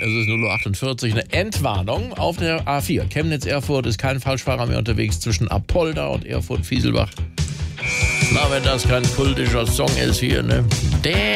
Es ist 0:48 Uhr. Eine Entwarnung auf der A4. Chemnitz-Erfurt ist kein Falschfahrer mehr unterwegs zwischen Apolda und Erfurt-Fieselbach. Na, wenn das kein kultischer Song ist hier, ne?